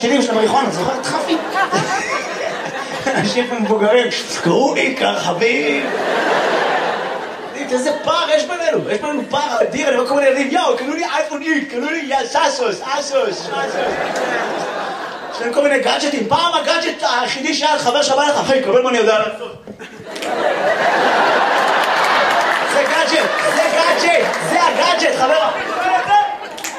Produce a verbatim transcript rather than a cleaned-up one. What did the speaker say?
שנים של המריחואנה, זוכר את חפי? אנשים מבוגרים, קראו איקר חביב. איזה פער יש בינינו, יש בינינו פער אדיר, אני רואה כל מיני ילדים, יאו, קנו לי אייפון איקס, קנו לי סאסוס, אסוס. יש להם כל מיני גאדג'טים, פעם הגאדג'ט היחידי שהיה חבר שבא לך, אחי, קבל מה אני יודע לעשות.